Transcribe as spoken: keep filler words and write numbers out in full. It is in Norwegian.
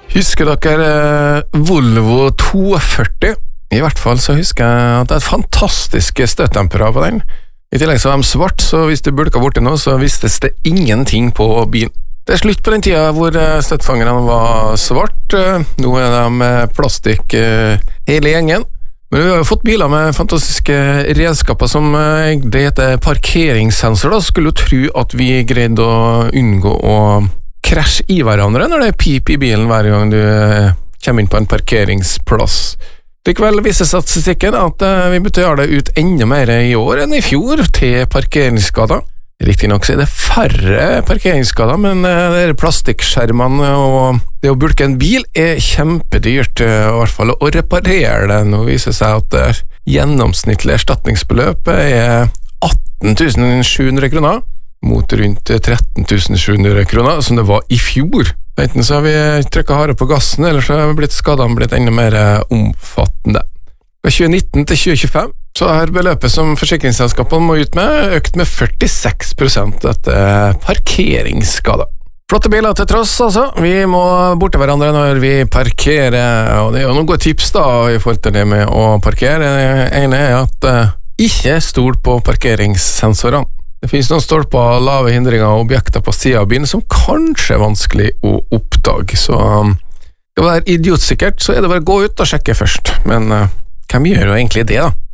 Husker dere eh, Volvo to førti? I hvert fall så husker jeg at det er et fantastisk støttdempere på den. I tillegg så var de svart, så hvis du bulka borti noe, så vistes det ingenting på bilen. Det er slutt på den tida hvor støttfangerne var svart. Nå er de med plastikk hele gjengen. Men vi har jo fått biler med fantastiske redskaper som det heter parkeringssensor. Da skulle jo tro at vi greide å unngå å krasje i hverandre når det er pip i bilen hver gang du kommer inn på en parkeringsplass. Likevel viser statistikken at vi betaler det ut enda mer i år enn i fjor til parkeringsskader. Riktig nok så er det færre parkeringsskader, men det er plastikkskjermene og det å bulke en bil er kjempedyrt, i hvert fall å reparere det. Nå viser det seg at det gjennomsnittlig erstatningsbeløp er atten tusen sju hundre kroner, mot rundt tretten tusen sju hundre kroner, som det var i fjor. Enten så har vi trykket harde på gassen, eller så har blitt skadene blitt enda mer omfattende. Fra tjue nitten til tjue tjuefem så har beløpet som forsikringsselskapene må ut med økt med førtiseks prosent etter parkeringsskader. Flotte biler til tross, altså. Vi må borte hverandre når vi parkerer, og det er jo noen gode tips da i forhold til det med å parkere. Det ene er at uh, ikke stol på parkeringssensorene. Det finnes noen stolper, lave hindringer og objekter på siden av bilen som kanskje er vanskelig å oppdage, så um, det å være idiotsikkert, så er det bare å gå ut og sjekke først. Men uh, hvem gjør jo egentlig det da?